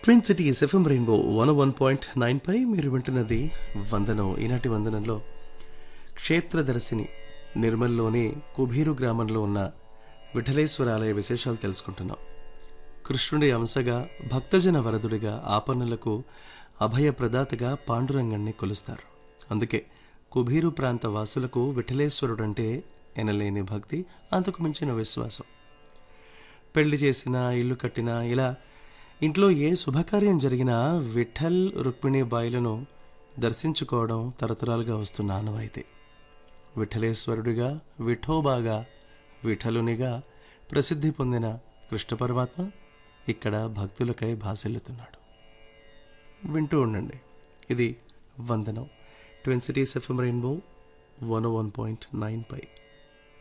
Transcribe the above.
Twin cities FM rainbow 101.9 పై మీరు వింటున్నది వందనం. ఈనాటి వందనంలో క్షేత్రదర్శిని నిర్మల్లోని కుబీరు గ్రామంలో ఉన్న విఠలేశ్వర ఆలయ విశేషాలు తెలుసుకుంటున్నాం. కృష్ణుడి అంశగా, భక్తజన వరదుడిగా, ఆపన్నులకు అభయ ప్రదాతగా పాండురంగణ్ణి కొలుస్తారు. అందుకే కుబీరు ప్రాంత వాసులకు విఠలేశ్వరుడంటే ఎనలేని భక్తి, అంతకు మించిన విశ్వాసం. పెళ్లి చేసినా, ఇల్లు కట్టినా, ఇలా ఇంట్లో ఏ శుభకార్యం జరిగినా విఠల్ రుక్మిణి బాయిలను దర్శించుకోవడం తరతరాలుగా వస్తున్న ఆనవాయితీ. విఠలేశ్వరుడిగా, విఠోబాగా, విఠలునిగా ప్రసిద్ధి పొందిన కృష్ణ పరమాత్మ ఇక్కడ భక్తులకై భాసిల్లుతున్నాడు. వింటూ ఉండండి. ఇది వందనం. ట్విన్ సిటీస్ ఎఫ్ఎం రెయిన్బో 101.9 పై.